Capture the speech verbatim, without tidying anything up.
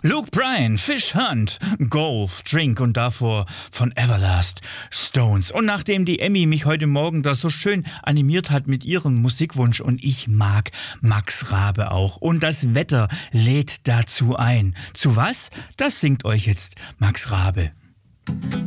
Luke Bryan, Fish Hunt, Golf, Drink und davor von Everlast, Stones. Und nachdem die Emmy mich heute Morgen da so schön animiert hat mit ihrem Musikwunsch und ich mag Max Rabe auch. Und das Wetter lädt dazu ein. Zu was? Das singt euch jetzt Max Rabe.